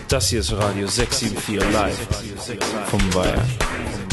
Das hier ist Radio 674 live vom Weiher.